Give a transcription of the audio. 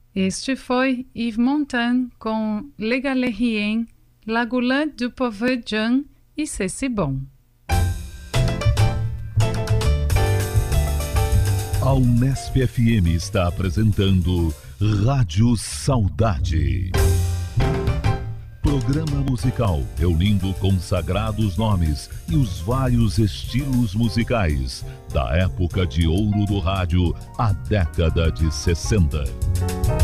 Este foi Yves Montand com Les Galériens, La Goulette du Pauvre Jean e C'est Bon. A Unesp FM está apresentando Rádio Saudade. Programa musical reunindo consagrados nomes e os vários estilos musicais da época de ouro do rádio, a década de 60.